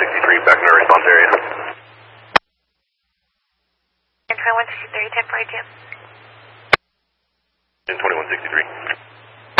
2163, back in our response area. And 2163, 1042. In 2163.